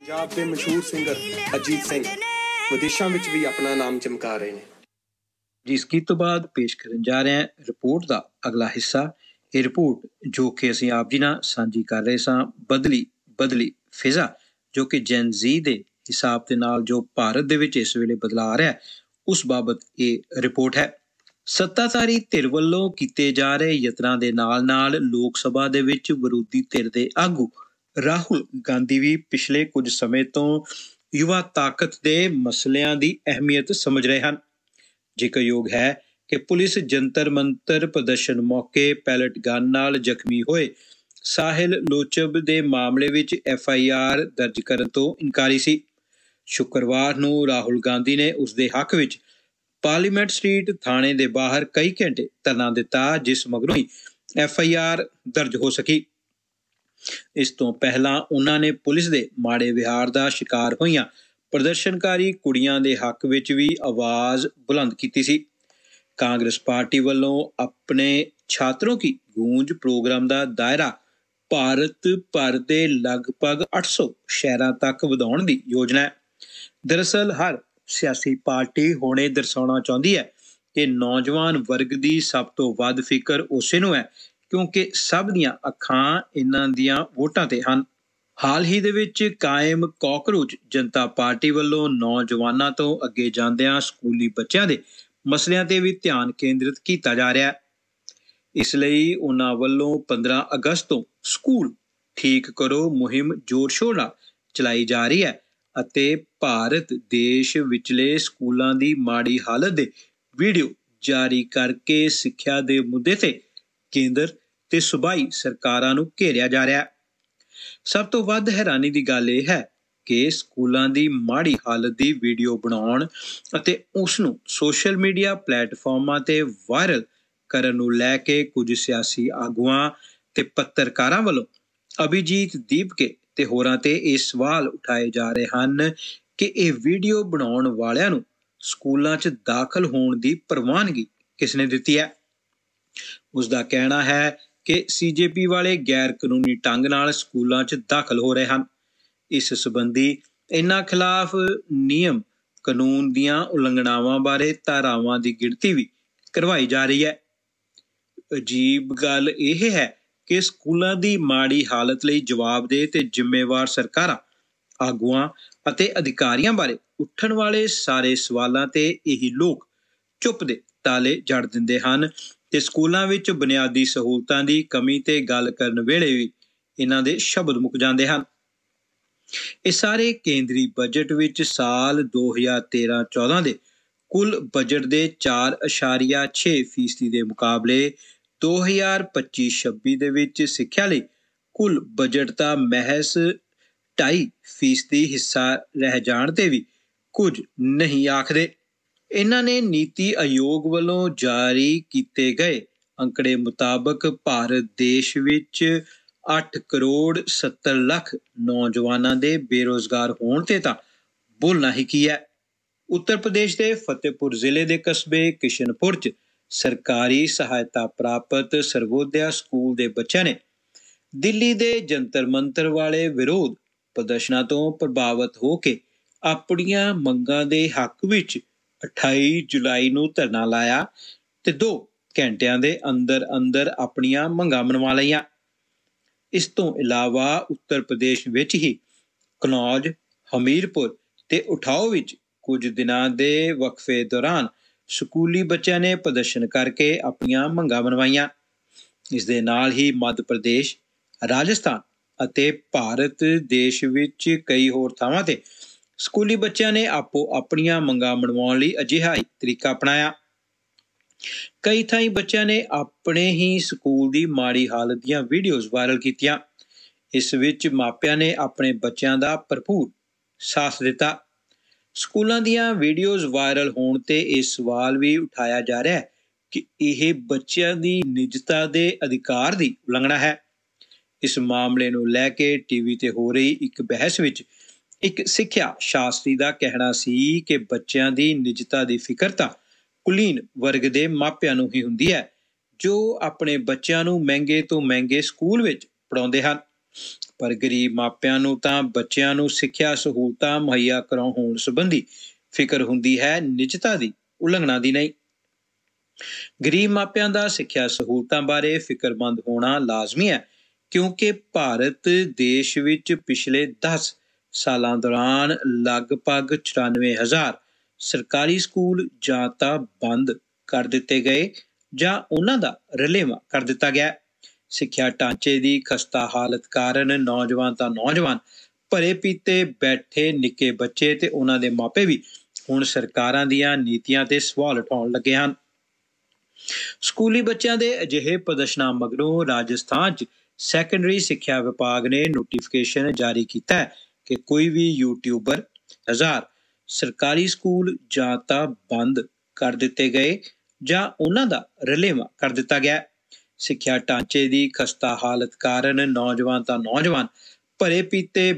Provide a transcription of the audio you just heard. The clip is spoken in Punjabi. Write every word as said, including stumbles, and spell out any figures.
ਪੰਜਾਬ ਦੇ ਮਸ਼ਹੂਰ ਸਿੰਗਰ ਅਜੀਤ ਸਿੰਘ ਵਿਦੇਸ਼ਾਂ ਵਿੱਚ ਵੀ ਆਪਣਾ ਨਾਮ ਚਮਕਾ ਰਹੇ ਨੇ। ਜਿਸ ਗੀਤ ਤੋਂ ਬਾਅਦ ਪੇਸ਼ ਕਰਨ ਜਾ ਰਹੇ ਹਾਂ ਰਿਪੋਰਟ ਦਾ ਅਗਲਾ ਹਿੱਸਾ। ਇਹ ਰਿਪੋਰਟ ਜੋ ਕਿ ਅਸੀਂ ਆਪ ਜੀ ਨਾਲ ਸਾਂਝੀ ਕਰ ਰਹੇ ਸਾਂ, ਬਦਲੀ ਬਦਲੀ ਫਿਜ਼ਾ, ਜੋ ਕਿ ਜੈਨ ਜ਼ੀ ਦੇ ਹਿਸਾਬ ਦੇ ਨਾਲ ਜੋ ਭਾਰਤ ਦੇ ਵਿੱਚ ਇਸ ਵੇਲੇ ਬਦਲਾਅ ਆ ਰਿਹਾ, ਉਸ ਬਾਬਤ ਇਹ ਰਿਪੋਰਟ ਹੈ। ਸੱਤਾਧਾਰੀ ਧਿਰ ਵੱਲੋਂ ਕੀਤੇ ਜਾ ਰਹੇ ਯਤਨਾਂ ਦੇ ਨਾਲ ਨਾਲ ਲੋਕ ਸਭਾ ਦੇ ਵਿੱਚ ਵਿਰੋਧੀ ਧਿਰ ਦੇ ਆਗੂ ਰਾਹੁਲ ਗਾਂਧੀ ਵੀ ਪਿਛਲੇ ਕੁਝ ਸਮੇਂ ਤੋਂ ਯੁਵਾ ਤਾਕਤ ਦੇ ਮਸਲਿਆਂ ਦੀ ਅਹਿਮੀਅਤ ਸਮਝ ਰਹੇ ਹਨ। ਜ਼ਿਕਰਯੋਗ ਹੈ ਕਿ ਪੁਲਿਸ ਜੰਤਰ ਮੰਤਰ ਪ੍ਰਦਰਸ਼ਨ ਮੌਕੇ ਪੈਲਟ ਗਨ ਨਾਲ ਜ਼ਖਮੀ ਹੋਏ ਸਾਹਿਲ ਲੋਚਬ ਦੇ ਮਾਮਲੇ ਵਿੱਚ ਐਫ ਆਈ ਆਰ ਦਰਜ ਕਰਨ ਤੋਂ ਇਨਕਾਰੀ ਸੀ। ਸ਼ੁੱਕਰਵਾਰ ਨੂੰ ਰਾਹੁਲ ਗਾਂਧੀ ਨੇ ਉਸ ਦੇ ਹੱਕ ਵਿੱਚ ਪਾਰਲੀਮੈਂਟ ਸਟਰੀਟ ਥਾਣੇ ਦੇ ਬਾਹਰ ਕਈ ਘੰਟੇ ਧਰਨਾ ਦਿੱਤਾ, ਜਿਸ ਮਗਰੋਂ ਹੀ ਐਫ ਆਈ ਆਰ ਦਰਜ ਹੋ ਸਕੀ। ਇਸ ਤੋਂ ਪਹਿਲਾਂ ਉਹਨਾਂ ਨੇ ਪੁਲਿਸ ਦੇ ਮਾੜੇ ਵਿਹਾਰ ਦਾ ਸ਼ਿਕਾਰ ਹੋਈਆਂ ਪ੍ਰਦਰਸ਼ਨਕਾਰੀ ਕੁੜੀਆਂ ਦੇ ਹੱਕ ਵਿੱਚ ਵੀ ਆਵਾਜ਼ ਬੁਲੰਦ ਕੀਤੀ ਸੀ। ਕਾਂਗਰਸ ਪਾਰਟੀ ਵੱਲੋਂ ਆਪਣੇ ਛਾਤਰੋਂ ਕੀ ਗੂੰਜ ਪ੍ਰੋਗਰਾਮ ਦਾ ਦਾਇਰਾ ਭਾਰਤ ਭਰ ਦੇ ਲਗਭਗ ਅੱਠ ਸੌ ਸ਼ਹਿਰਾਂ ਤੱਕ ਵਧਾਉਣ ਦੀ ਯੋਜਨਾ ਹੈ। ਦਰਅਸਲ ਹਰ ਸਿਆਸੀ ਪਾਰਟੀ ਹੁਣ ਇਹ ਦਰਸਾਉਣਾ ਚਾਹੁੰਦੀ ਹੈ ਕਿ ਨੌਜਵਾਨ ਵਰਗ ਦੀ ਸਭ ਤੋਂ ਵੱਧ ਫਿਕਰ ਉਸੇ ਨੂੰ ਹੈ, ਕਿਉਂਕਿ ਸਭ ਦੀਆਂ ਅੱਖਾਂ ਇਹਨਾਂ ਦੀਆਂ ਵੋਟਾਂ ਤੇ ਹਨ। ਹਾਲ ਹੀ ਦੇ ਵਿੱਚ ਕਾਇਮ ਕਾਕਰੋਚ ਜਨਤਾ ਪਾਰਟੀ ਵੱਲੋਂ ਨੌਜਵਾਨਾਂ ਤੋਂ ਅੱਗੇ ਜਾਂਦਿਆਂ ਸਕੂਲੀ ਬੱਚਿਆਂ ਦੇ ਮਸਲਿਆਂ ਤੇ ਵੀ ਧਿਆਨ ਕੇਂਦਰਿਤ ਕੀਤਾ ਜਾ ਰਿਹਾ ਹੈ। ਇਸ ਲਈ ਉਹਨਾਂ ਵੱਲੋਂ ਪੰਦਰਾਂ ਅਗਸਤ ਤੋਂ ਸਕੂਲ ਠੀਕ ਕਰੋ ਮੁਹਿੰਮ ਜ਼ੋਰ ਸ਼ੋਰ ਨਾਲ ਚਲਾਈ ਜਾ ਰਹੀ ਹੈ ਅਤੇ ਭਾਰਤ ਦੇਸ਼ ਵਿਚਲੇ ਸਕੂਲਾਂ ਦੀ ਮਾੜੀ ਹਾਲਤ ਦੇ ਵੀਡੀਓ ਜਾਰੀ ਕਰਕੇ ਸਿੱਖਿਆ ਦੇ ਮੁੱਦੇ ਤੇ ਕੇਂਦਰ ਤੇ ਸੂਬਾਈ ਸਰਕਾਰਾਂ ਨੂੰ ਘੇਰਿਆ ਜਾ ਰਿਹਾ ਹੈ। ਸਭ ਤੋਂ ਵੱਧ ਹੈਰਾਨੀ ਦੀ ਗੱਲ ਇਹ ਹੈ ਕਿ ਸਕੂਲਾਂ ਦੀ ਮਾੜੀ ਹਾਲਤ ਦੀ ਵੀਡੀਓ ਬਣਾਉਣ ਅਤੇ ਉਸ ਨੂੰ ਸੋਸ਼ਲ ਮੀਡੀਆ ਪਲੇਟਫਾਰਮਾਂ ਤੇ ਵਾਇਰਲ ਕਰਨ ਨੂੰ ਲੈ ਕੇ ਕੁਝ ਸਿਆਸੀ ਆਗੂਆਂ ਤੇ ਪੱਤਰਕਾਰਾਂ ਵੱਲੋਂ ਅਭਿਜੀਤ ਦੀਪਕੇ ਤੇ ਹੋਰਾਂ ਤੇ ਇਹ ਸਵਾਲ ਉਠਾਏ ਜਾ ਰਹੇ ਹਨ ਕਿ ਇਹ ਵੀਡੀਓ ਬਣਾਉਣ ਵਾਲਿਆਂ ਨੂੰ ਸਕੂਲਾਂ 'ਚ ਦਾਖਲ ਹੋਣ ਦੀ ਪ੍ਰਵਾਨਗੀ ਕਿਸਨੇ ਦਿੱਤੀ ਹੈ। ਉਸ ਦਾ ਕਹਿਣਾ ਹੈ ਕਿ ਸੀ ਜੇ ਪੀ ਵਾਲੇ ਗੈਰ ਕਾਨੂੰਨੀ ਢੰਗ ਨਾਲ ਸਕੂਲਾਂ 'ਚ ਦਾਖਲ ਹੋ ਰਹੇ ਹਨ। ਇਸ ਸੰਬੰਧੀ ਇਹਨਾਂ ਖਿਲਾਫ ਨਿਯਮ ਕਾਨੂੰਨ ਦੀਆਂ ਉਲੰਘਣਾਵਾਂ ਬਾਰੇ ਧਾਰਾਵਾਂ ਦੀ ਗਿਣਤੀ ਵੀ ਕਰਵਾਈ ਜਾ ਰਹੀ ਹੈ। ਅਜੀਬ ਗੱਲ ਇਹ ਹੈ ਕਿ ਸਕੂਲਾਂ ਦੀ ਮਾੜੀ ਹਾਲਤ ਲਈ ਜਵਾਬਦੇਹ ਤੇ ਜ਼ਿੰਮੇਵਾਰ ਸਰਕਾਰਾਂ, ਆਗੂਆਂ ਅਤੇ ਅਧਿਕਾਰੀਆਂ ਬਾਰੇ ਉੱਠਣ ਵਾਲੇ ਸਾਰੇ ਸਵਾਲਾਂ ਤੇ ਇਹੀ ਲੋਕ ਚੁੱਪ ਦੇ ਤਾਲੇ ਜੜ ਦਿੰਦੇ ਹਨ ਤੇ ਸਕੂਲਾਂ ਵਿੱਚ ਬੁਨਿਆਦੀ ਸਹੂਲਤਾਂ ਦੀ ਕਮੀ ਤੇ ਗੱਲ ਕਰਨ ਵੇਲੇ ਵੀ ਇਹਨਾਂ ਦੇ ਸ਼ਬਦ ਮੁੱਕ ਜਾਂਦੇ ਹਨ। ਇਹ ਸਾਰੇ ਕੇਂਦਰੀ ਬਜਟ ਵਿੱਚ ਸਾਲ ਦੋ ਹਜ਼ਾਰ ਤੇਰਾਂ ਚੌਦਾਂ ਦੇ ਕੁੱਲ ਬਜਟ ਦੇ ਚਾਰ ਅਸ਼ਾਰੀਆ ਛੇ ਫੀਸਦੀ ਦੇ ਮੁਕਾਬਲੇ ਦੋ ਹਜ਼ਾਰ ਪੱਚੀ ਛੱਬੀ ਦੇ ਵਿੱਚ ਸਿੱਖਿਆ ਲਈ ਕੁੱਲ ਬਜਟ ਦਾ ਮਹਿਜ਼ ਢਾਈ ਫੀਸਦੀ ਹਿੱਸਾ ਰਹਿ ਜਾਣ ਤੇ ਵੀ ਕੁਝ ਨਹੀਂ ਆਖਦੇ। ਇਹਨਾਂ ਨੇ ਨੀਤੀ ਆਯੋਗ ਵੱਲੋਂ ਜਾਰੀ ਕੀਤੇ ਗਏ ਅੰਕੜੇ ਮੁਤਾਬਕ ਭਾਰਤ ਦੇਸ਼ ਵਿੱਚ ਅੱਠ ਕਰੋੜ ਸੱਤਰ ਲੱਖ ਨੌਜਵਾਨਾਂ ਦੇ ਬੇਰੁਜ਼ਗਾਰ ਹੋਣ ਤੇ ਤਾਂ ਬੋਲਣਾ ਹੀ ਕੀ ਹੈ। ਉੱਤਰ ਪ੍ਰਦੇਸ਼ ਦੇ ਫਤਿਹਪੁਰ ਜ਼ਿਲ੍ਹੇ ਦੇ ਕਸਬੇ ਕਿਸ਼ਨਪੁਰ 'ਚ ਸਰਕਾਰੀ ਸਹਾਇਤਾ ਪ੍ਰਾਪਤ ਸਰਵੋਦਿਆ ਸਕੂਲ ਦੇ ਬੱਚਿਆਂ ਨੇ ਦਿੱਲੀ ਦੇ ਜੰਤਰ ਮੰਤਰ ਵਾਲੇ ਵਿਰੋਧ ਪ੍ਰਦਰਸ਼ਨਾਂ ਤੋਂ ਪ੍ਰਭਾਵਿਤ ਹੋ ਕੇ ਆਪਣੀਆਂ ਮੰਗਾਂ ਦੇ ਹੱਕ ਵਿੱਚ ਅਠਾਈ ਜੁਲਾਈ ਨੂੰ ਧਰਨਾ ਲਾਇਆ ਤੇ ਦੋ ਘੰਟਿਆਂ ਦੇ ਅੰਦਰ ਅੰਦਰ ਆਪਣੀਆਂ ਮੰਗਾਂ ਮਨਵਾ ਲਈਆਂ। ਇਸ ਤੋਂ ਇਲਾਵਾ ਉੱਤਰ ਪ੍ਰਦੇਸ਼ ਵਿੱਚ ਹੀ ਕਨੌਜ, ਹਮੀਰਪੁਰ ਤੇ ਉਠਾਓ ਵਿੱਚ ਕੁਝ ਦਿਨਾਂ ਦੇ ਵਕਫੇ ਦੌਰਾਨ ਸਕੂਲੀ ਬੱਚਿਆਂ ਨੇ ਪ੍ਰਦਰਸ਼ਨ ਕਰਕੇ ਆਪਣੀਆਂ ਮੰਗਾਂ ਮਨਵਾਈਆਂ। ਇਸ ਦੇ ਨਾਲ ਹੀ ਮੱਧ ਪ੍ਰਦੇਸ਼, ਰਾਜਸਥਾਨ ਅਤੇ ਭਾਰਤ ਦੇਸ਼ ਵਿੱਚ ਕਈ ਹੋਰ ਥਾਵਾਂ ਤੇ ਸਕੂਲੀ ਬੱਚਿਆਂ ਨੇ ਆਪੋ ਆਪਣੀਆਂ ਮੰਗਾਂ ਮਨਵਾਉਣ ਲਈ ਅਜਿਹਾ ਹੀ ਤਰੀਕਾ ਅਪਣਾਇਆ। ਕਈ ਥਾਈਂ ਬੱਚਿਆਂ ਨੇ ਆਪਣੇ ਹੀ ਸਕੂਲ ਦੀ ਮਾੜੀ ਹਾਲਤ ਦੀਆਂ ਵੀਡੀਓਜ਼ ਵਾਇਰਲ ਕੀਤੀਆਂ। ਇਸ ਵਿੱਚ ਮਾਪਿਆਂ ਨੇ ਆਪਣੇ ਬੱਚਿਆਂ ਦਾ ਭਰਪੂਰ ਸਾਥ ਦਿੱਤਾ। ਸਕੂਲਾਂ ਦੀਆਂ ਵੀਡੀਓਜ਼ ਵਾਇਰਲ ਹੋਣ ਤੇ ਇਹ ਸਵਾਲ ਵੀ ਉਠਾਇਆ ਜਾ ਰਿਹਾ ਹੈ ਕਿ ਇਹ ਬੱਚਿਆਂ ਦੀ ਨਿੱਜਤਾ ਦੇ ਅਧਿਕਾਰ ਦੀ ਉਲੰਘਣਾ ਹੈ। ਇਸ ਮਾਮਲੇ ਨੂੰ ਲੈ ਕੇ ਟੀ ਵੀ ਤੇ ਹੋ ਰਹੀ ਇੱਕ ਬਹਿਸ ਵਿੱਚ ਇੱਕ ਸਿੱਖਿਆ ਸ਼ਾਸਤਰੀ ਦਾ ਕਹਿਣਾ ਸੀ ਕਿ ਬੱਚਿਆਂ ਦੀ ਨਿੱਜਤਾ ਦੀ ਫਿਕਰ ਤਾਂ ਕੁਲੀਨ ਵਰਗ ਦੇ ਮਾਪਿਆਂ ਨੂੰ ਹੀ ਹੁੰਦੀ ਹੈ, ਜੋ ਆਪਣੇ ਬੱਚਿਆਂ ਨੂੰ ਮਹਿੰਗੇ ਤੋਂ ਮਹਿੰਗੇ ਸਕੂਲ ਵਿੱਚ ਪੜ੍ਹਾਉਂਦੇ ਹਨ। ਪਰ ਗਰੀਬ ਮਾਪਿਆਂ ਨੂੰ ਤਾਂ ਬੱਚਿਆਂ ਨੂੰ ਸਿੱਖਿਆ ਸਹੂਲਤਾਂ ਮੁਹੱਈਆ ਕਰਾਉਣ ਸੰਬੰਧੀ ਫਿਕਰ ਹੁੰਦੀ ਹੈ, ਨਿਜਤਾ ਦੀ ਉਲੰਘਣਾ ਦੀ ਨਹੀਂ। ਗਰੀਬ ਮਾਪਿਆਂ ਦਾ ਸਿੱਖਿਆ ਸਹੂਲਤਾਂ ਬਾਰੇ ਫਿਕਰਮੰਦ ਹੋਣਾ ਲਾਜ਼ਮੀ ਹੈ, ਕਿਉਂਕਿ ਭਾਰਤ ਦੇਸ਼ ਵਿੱਚ ਪਿਛਲੇ ਦਸ ਸਾਲਾਂ ਦੌਰਾਨ ਲਗਭਗ ਚੁਰਾਨਵੇਂ ਹਜ਼ਾਰ ਸਰਕਾਰੀ ਸਕੂਲ ਜਾਂ ਤਾਂ ਬੰਦ ਕਰ ਦਿੱਤੇ ਗਏ ਜਾਂ ਉਹਨਾਂ ਦਾ ਰਲੇਵਾਂ ਕਰ ਦਿੱਤਾ ਗਿਆ। ਸਿੱਖਿਆ ਢਾਂਚੇ ਦੀ ਖਸਤਾ ਹਾਲਤ ਕਾਰਨ ਨੌਜਵਾਨ ਤਾਂ ਨੌਜਵਾਨ ਭਰੇ ਪੀਤੇ ਬੈਠੇ ਨਿੱਕੇ ਬੱਚੇ ਤੇ ਉਹਨਾਂ ਦੇ ਮਾਪੇ ਵੀ ਹੁਣ ਸਰਕਾਰਾਂ ਦੀਆਂ ਨੀਤੀਆਂ ਤੇ ਸਵਾਲ ਉਠਾਉਣ ਲੱਗੇ ਹਨ। ਸਕੂਲੀ ਬੱਚਿਆਂ ਦੇ ਅਜਿਹੇ ਪ੍ਰਦਰਸ਼ਨਾਂ ਮਗਰੋਂ ਰਾਜਸਥਾਨ 'ਚ ਸੈਕੰਡਰੀ ਸਿੱਖਿਆ ਵਿਭਾਗ ਨੇ ਨੋਟੀਫਿਕੇਸ਼ਨ ਜਾਰੀ ਕੀਤਾ ਹੈ ਕਿ ਕੋਈ ਵੀ ਯੂਟਿਊਬਰ ਹਜ਼ਾਰ ਸਰਕਾਰੀ ਸਕੂਲ ਜਾਂ ਤਾਂ ਬੰਦ ਕਰ ਦਿੱਤੇ ਗਏ ਜਾਂ ਉਹਨਾਂ ਦਾ ਰਲੇਵਾਂ ਕਰ ਦਿੱਤਾ ਗਿਆ। ਸਿੱਖਿਆ ਢਾਂਚੇ ਦੀ ਖਸਤਾ ਹਾਲਤ ਕਾਰਨ ਨੌਜਵਾਨ ਤਾਂ ਨੌਜਵਾਨ ਭਰੇ ਪੀਤੇ